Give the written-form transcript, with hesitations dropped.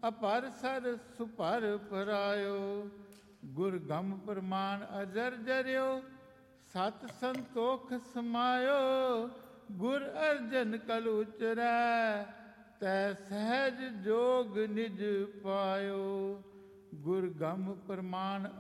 ਅਪਰ sir super ਪਰਾਇਓ। ਗੁਰ ਗਮ ਪ੍ਰਮਾਣ ਅਜਰ ਜਰਿਓ, ਸਤ ਸੰਤੋਖ ਸਮਾਇਓ। ਗੁਰ ਅਰਜਨ ਕਲ ਉਚਰੈ, ਤੈ ਸਹਿਜ ਜੋਗ ਨਿਜ ਪਾਇਓ। ਗੁਰ ਗਮ ਪ੍ਰਮਾਣ